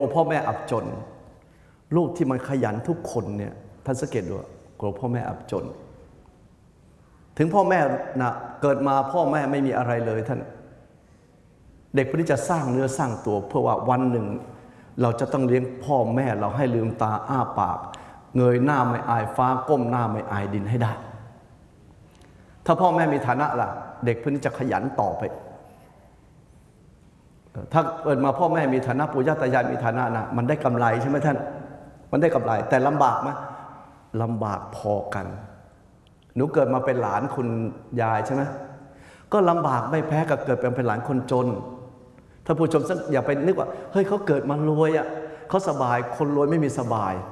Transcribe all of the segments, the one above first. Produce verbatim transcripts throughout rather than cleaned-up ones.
พ่อแม่อับจนลูกที่มันขยันทุกคนเนี่ยท่านสังเกตดูกลัวพ่อแม่อับจนถึงพ่อแม่นะเกิดมาพ่อแม่ไม่มีอะไรเลยท่านเด็กคนนี้จะสร้างเนื้อสร้างตัวเพื่อว่าวันหนึ่งเราจะต้องเลี้ยงพ่อแม่เราให้ลืมตาอ้าปากเงยหน้าไม่อายฟ้าก้มหน้าไม่อายดินให้ได้ถ้าพ่อแม่มีฐานะล่ะเด็กคนนี้จะขยันต่อไปถ้าเกิดมาพ่อแม่มีฐานะปู่ย่าตายายมีฐานะนะมันได้กำไรใช่ไหมท่านมันได้กำไรแต่ลำบากไหมลำบากพอกันหนูเกิดมาเป็นหลานคุณยายใช่ไหมก็ลำบากไม่แพ้กับเกิดเป็นหลานคนจนถ้าผู้ชมอย่าไปนึกว่าเฮ้ยเขาเกิดมารวยอ่ะเขาสบายคนรวยไม่มีสบาย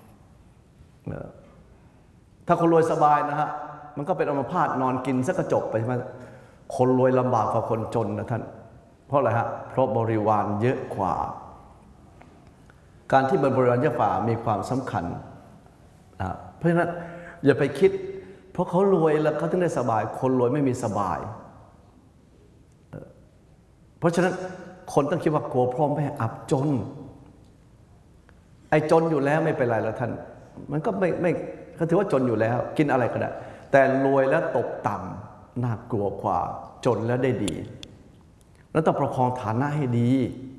ถ้าคนรวยสบายนะฮะมันก็เป็นอัมพาตนอนกินสักกระจกไปใช่ไหมคนรวยลำบากกว่าคนจนนะท่านเพราะอะไรฮะเพราะบริวารเยอะกว่าการที่บริวารเยอะกว่ามีความสำคัญนะเพราะฉะนั้นอย่าไปคิดเพราะเขารวยแล้วเขาถึงได้สบายคนรวยไม่มีสบายเพราะฉะนั้นคนต้องคิดว่ากลัวพ่อแม่อับจนไอ้จนอยู่แล้วไม่เป็นไรแล้วท่านมันก็ไม่ไม่เขาถือว่าจนอยู่แล้วกินอะไรก็ได้แต่รวยแล้วตกต่ำน่ากลัวกว่าจนแล้วได้ดีแล้วต้องประคองฐานะให้ดี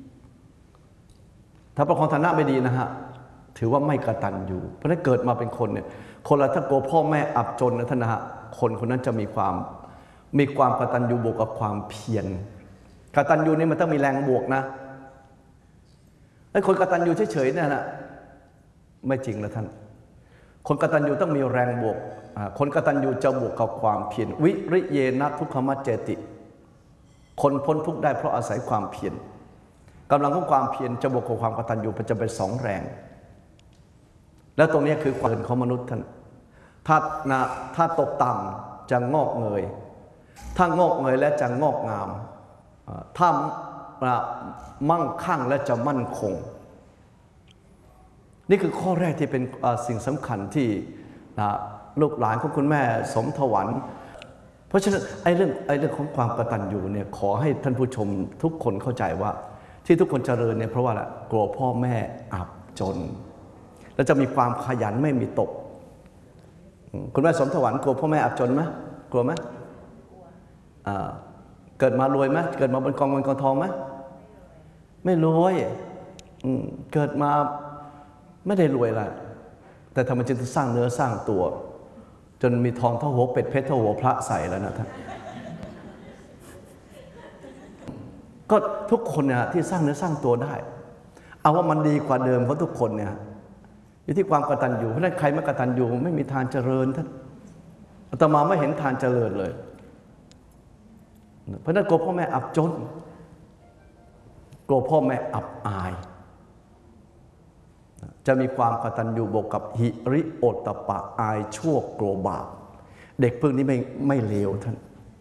ถ้าประคองฐานะไม่ดีนะฮะถือว่าไม่กตัญญูเพราะฉะนั้นเกิดมาเป็นคนเนี่ยคนละถ้ากลัวพ่อแม่อับจนนะท่านนะฮะคนคนนั้นจะมีความมีความกตัญญูบวกกับความเพียรกตัญญูนี่มันต้องมีแรงบวกนะไอ้คนกตัญญูเฉยๆเนี่ยนะไม่จริงนะท่านคนกตัญญูต้องมีแรงบวกคนกตัญญูจะบวกกับความเพียรวิริเยนะทุกขมัจเจติคนพ้นทุกข์ได้เพราะอาศัยความเพียรกำลังของความเพียรจะบวกกับความกตัญญูมันจะเป็นสองแรงแล้วตรงนี้คือความเกิดของมนุษย์ท่านถ้านะถ้าตกต่ำจะงอกเงยถ้างอกเงยและจะงอกงามถ้ามั่งคั่งและจะมั่นคงนี่คือข้อแรกที่เป็นสิ่งสำคัญที่ลูกหลานของคุณแม่สมถวันเพราะฉะนั้นไอ้เรื่องไอ้เรื่องของความกตัญญูเนี่ยขอให้ท่านผู้ชมทุกคนเข้าใจว่าที่ทุกคนเจริญเนี่ยเพราะว่าอะไรกลัวพ่อแม่อับจนแล้วจะมีความขยันไม่มีตกคุณแม่สมถวันกลัวพ่อแม่อับจนไหมกลัวไหมเกิดมารวยไหมเกิดมาบนกองเงินกองทองไหมไม่รวยเกิดมาไม่ได้รวยละแต่ทำไมจึงสร้างเนื้อสร้างตัวจนมีทองเท่าหัวเป็ดเพชรเท่าหัวพระใส่แล้วนะท่านก็ทุกคนเนี่ยที่สร้างเนื้อสร้างตัวได้เอาว่ามันดีกว่าเดิมเพราะทุกคนเนี่ยอยู่ที่ความกตัญญูเพราะฉะนั้นใครไม่กตัญญูไม่มีทางเจริญท่านอาตมาไม่เห็นทางเจริญเลยเพราะนั้นกลัวพ่อแม่อับจนกลัวพ่อแม่อับอายจะมีความกตัญญูบวกกับหิริโอตตัปปะอายชั่วกลัวบาปเด็กพวกนี้ไม่ไม่เลวท่าน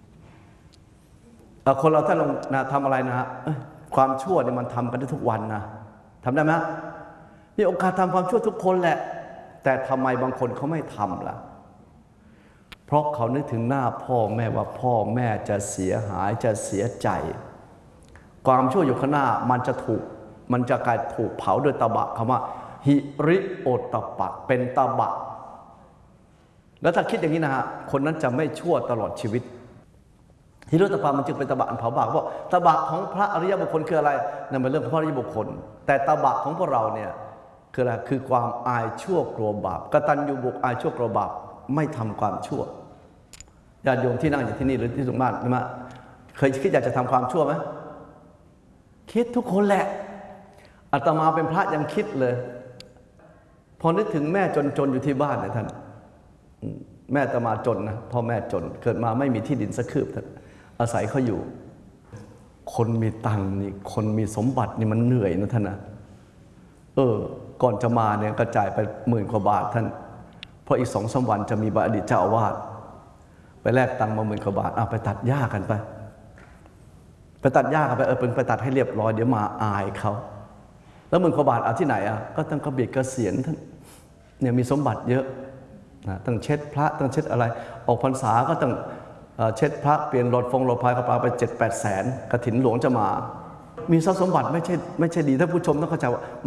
คนเราท่านลองนะทำอะไรนะฮะความชั่วเนี่ยมันทำกันได้ทุกวันนะทำได้ไหมมีโอกาสทำความชั่วทุกคนแหละแต่ทำไมบางคนเขาไม่ทำล่ะเพราะเขานึกถึงหน้าพ่อแม่ว่าพ่อแม่จะเสียหายจะเสียใจความชั่วอยู่ข้างหน้ามันจะถูกมันจะกลายถูกเผาโดยตบะคำว่าหิริโอตตัปปะเป็นตบะแล้วถ้าคิดอย่างนี้นะฮะคนนั้นจะไม่ชั่วตลอดชีวิตหิริโอตตัปปะมันจึงเป็นตบะอันเผาบาปเพราะตบะของพระอริยบุคคลคืออะไรนั่นเป็นเรื่องของพระอริยบุคคลแต่ตบะของพวกเราเนี่ยคืออะไรคือความอายชั่วกลัวบาปกตัญญูบวกอายชั่วกลัวบาปไม่ทำความชั่วญาติโยมที่นั่งอยู่ที่นี่หรือที่สุมานนะเคยคิดอยากจะทำความชั่วไหมคิดทุกคนแหละอาตมาเป็นพระยังคิดเลยพอนึกถึงแม่จนๆอยู่ที่บ้านเนี่ยท่านแม่อาตมาจนนะพ่อแม่จนเกิดมาไม่มีที่ดินสักคืบท่านอาศัยเขาอยู่คนมีตังค์นี่คนมีสมบัตินี่มันเหนื่อยนะท่านนะเออก่อนจะมาเนี่ยกระจายไปหมื่นกว่าบาทท่านเพราะอีกสองสามวันจะมีบาอดีตเจ้าอาวาสไปแลกตังค์มาหมื่นกว่าบาทเอาไปตัดหญ้ากันไปไปตัดหญ้ากันไปเออเป็นไปตัดให้เรียบร้อยเดี๋ยวมาอายเขาแล้วหมื่นกว่าบาทเอาที่ไหนอ่ะก็ต้องกระเบียดกระเสียนท่านเนี่ยมีสมบัติเยอะนะต้องเช็ดพระต้องเช็ดอะไรออกพรรษาก็ต้องเช็ดพระเปลี่ยนรถฟงรถพายกระเป๋าไปเจ็ดแปดแสนกฐินหลวงจะมามีทรัพย์สมบัติไม่ใช่ไม่ใช่ดีท่านผู้ชมต้องเข้าใจว่า